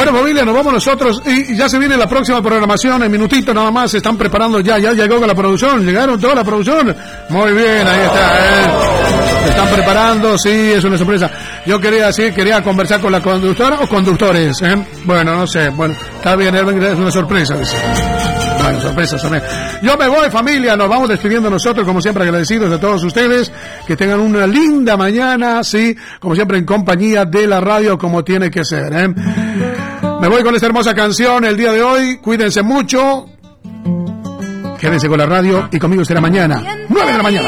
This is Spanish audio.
Bueno, familia, nos vamos nosotros y ya se viene la próxima programación. En minutito nada más se están preparando ya llegó con la producción. Llegaron toda la producción. Muy bien, ahí está. Se están preparando, sí, es una sorpresa. Yo quería conversar con la conductora o conductores. Bueno, no sé, bueno, está bien, es una sorpresa. Bueno, sorpresas también. Yo me voy, familia, nos vamos despidiendo nosotros, como siempre, agradecidos de todos ustedes, que tengan una linda mañana, sí, como siempre en compañía de la radio, como tiene que ser, Me voy con esta hermosa canción el día de hoy, cuídense mucho, quédense con la radio y conmigo será mañana, 9 de la mañana.